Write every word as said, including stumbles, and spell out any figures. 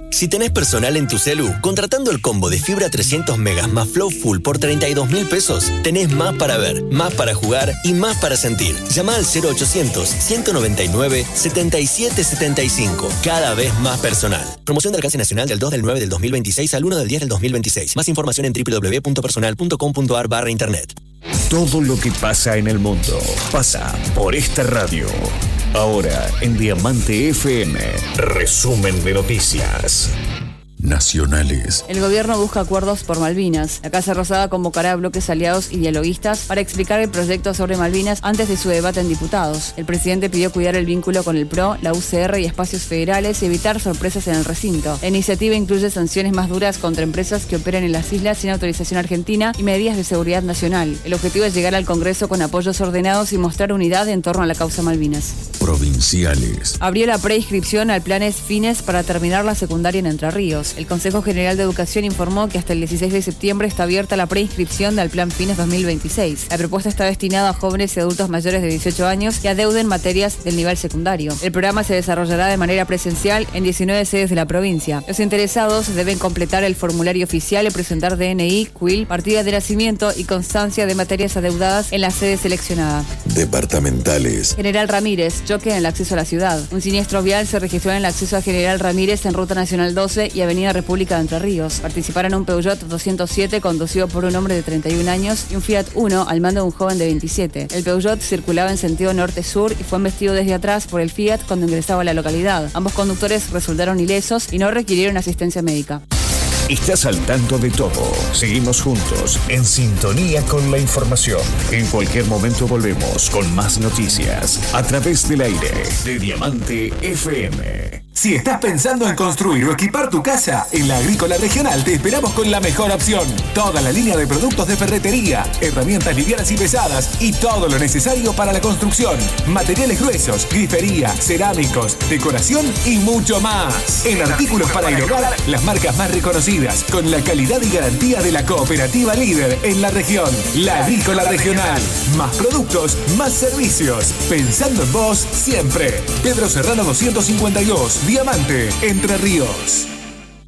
Si tenés personal en tu celu, contratando el combo de fibra trescientos megas más Flow Full por treinta y dos mil pesos, tenés más para ver, más para jugar y más para sentir. Llama al cero ochocientos, ciento noventa y nueve, setenta y siete setenta y cinco. Cada vez más personal. Promoción de alcance nacional del dos del nueve del dos mil veintiséis al uno del diez del dos mil veintiséis. Más información en doble u doble u doble u punto personal punto com punto a r barra internet. Todo lo que pasa en el mundo pasa por esta radio. Ahora en Diamante F M, resumen de noticias nacionales. El gobierno busca acuerdos por Malvinas. La Casa Rosada convocará a bloques aliados y dialoguistas para explicar el proyecto sobre Malvinas antes de su debate en diputados. El presidente pidió cuidar el vínculo con el P R O, la U C R y espacios federales y evitar sorpresas en el recinto. La iniciativa incluye sanciones más duras contra empresas que operen en las islas sin autorización argentina y medidas de seguridad nacional. El objetivo es llegar al Congreso con apoyos ordenados y mostrar unidad en torno a la causa Malvinas. Provinciales. Abrió la preinscripción al Planes Fines para terminar la secundaria en Entre Ríos. El Consejo General de Educación informó que hasta el dieciséis de septiembre está abierta la preinscripción del Plan Fines dos mil veintiséis. La propuesta está destinada a jóvenes y adultos mayores de dieciocho años que adeuden materias del nivel secundario. El programa se desarrollará de manera presencial en diecinueve sedes de la provincia. Los interesados deben completar el formulario oficial y presentar D N I, C U I L, partida de nacimiento y constancia de materias adeudadas en la sede seleccionada. Departamentales. General Ramírez, choque en el acceso a la ciudad. Un siniestro vial se registró en el acceso a General Ramírez en Ruta Nacional doce y Avenida República de Entre Ríos. Participaron un Peugeot doscientos siete conducido por un hombre de treinta y un años y un Fiat Uno al mando de un joven de veintisiete. El Peugeot circulaba en sentido norte-sur y fue embestido desde atrás por el Fiat cuando ingresaba a la localidad. Ambos conductores resultaron ilesos y no requirieron asistencia médica. Estás al tanto de todo. Seguimos juntos, en sintonía con la información. En cualquier momento volvemos con más noticias a través del aire de Diamante F M. Si estás pensando en construir o equipar tu casa, en la Agrícola Regional te esperamos con la mejor opción. Toda la línea de productos de ferretería, herramientas livianas y pesadas y todo lo necesario para la construcción. Materiales gruesos, grifería, cerámicos, decoración y mucho más. En artículos para el hogar, las marcas más reconocidas, con la calidad y garantía de la cooperativa líder en la región. La Agrícola Regional. Más productos, más servicios. Pensando en vos siempre. Pedro Serrano doscientos cincuenta y dos. Diamante, Entre Ríos.